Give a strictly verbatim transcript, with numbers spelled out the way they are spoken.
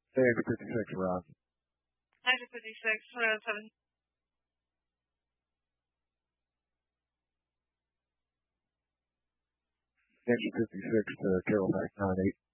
Say exit fifty-six, Ron. Exit fifty-six, twenty oh seven. Exit fifty-six to Carroll Pack nine eight.